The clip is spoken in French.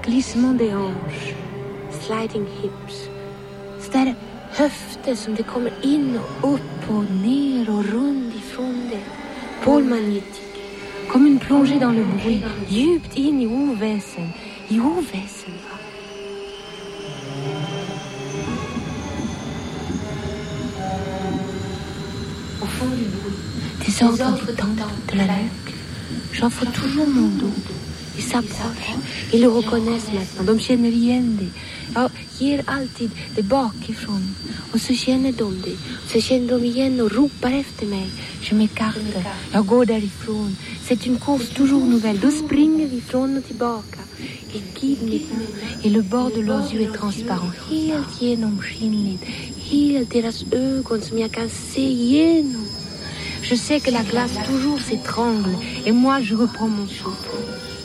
glissement des hanches, sliding hips. Så där höfter som det kommer in och upp och ner och runt ifrån det. Pôle magnétique. Comme une plongée dans le bruit, djupt in i oväsen. I oväsen, va? Au fond du bruit, des ordres du temps, de la nuque. J'en fais toujours mon dos. Ils s'approchent, ils le reconnaissent maintenant. De känner igen det. Jag ger alltid det bakifrån. Och så känner de det. Så känner de igen och ropar efter mig. Je m'écarte. Jag går därifrån. C'est une course toujours nouvelle. Då springer vi från och tillbaka. Ils guident mes pas. Et le bord de leurs yeux est transparent. Helt genomskinligt. Helt deras ögon som jag kan se igenom. Je sais que la glace toujours s'étrangle. Et moi, je reprends mon souffle.